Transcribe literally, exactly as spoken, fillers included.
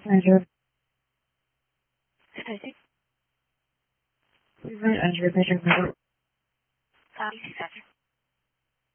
Manager. Stacy. Please enter your patient number. Copy, Doctor.